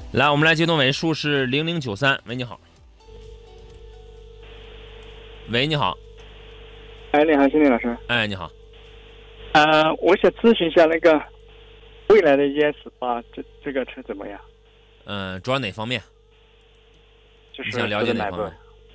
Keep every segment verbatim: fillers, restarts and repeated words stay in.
来，我们来接通尾数是零零九三，喂，你好。喂，你好。 哎，你好，经理老师。 哎，你好。 呃，我想咨询一下那个未来的 E S 八，这这个车怎么样？ 嗯、呃，主要哪方面？ 就是你想了解哪方面？ 买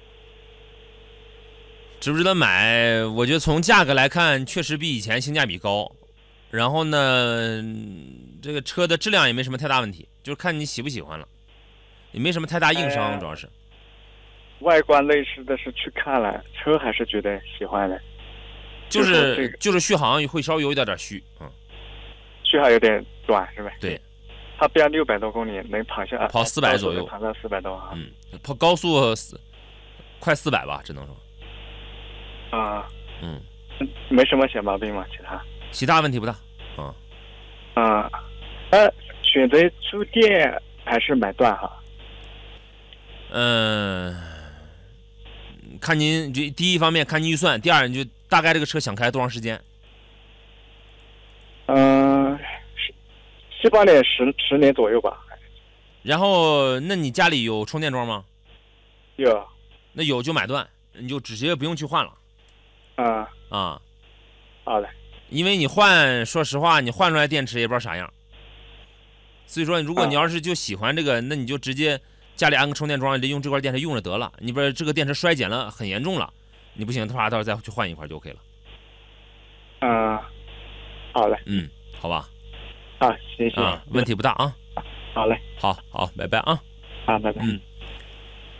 值不值得买？我觉得从价格来看，确实比以前性价比高。然后呢，这个车的质量也没什么太大问题，就是看你喜不喜欢了，也没什么太大硬伤， 哎、 主要是。 外观内饰的是去看了，车还是觉得喜欢的。 就就是这个就是续航会稍微有一点点虚，嗯， 续航有点短，是吧？ 对， 它标六百多公里，能跑下跑四百左右， 跑到四百多啊。 嗯，跑高速四快四百吧，只能说。 啊， 嗯， 没什么小毛病嘛，其他。 其他问题不大，啊， 啊，呃，选择出店还是买断哈？ 嗯、呃，看您这第一方面看您预算，第二你就大概这个车想开多长时间？ 嗯、呃，七八年十十年左右吧。 然后，那你家里有充电桩吗？ 有。 那有就买断，你就直接不用去换了。 啊啊， 好的。 因为你换，说实话，你换出来电池也不知道啥样。所以说，如果你要是就喜欢这个，那你就直接家里安个充电桩，用这块电池用着得了。你不是这个电池衰减了很严重了，你不行的话，到时候再去换一块就 OK 了。 嗯、呃，好嘞。 嗯，好吧。 啊，谢谢。 啊，问题不大啊。 好嘞。 好好，拜拜啊。 啊，拜拜。 嗯。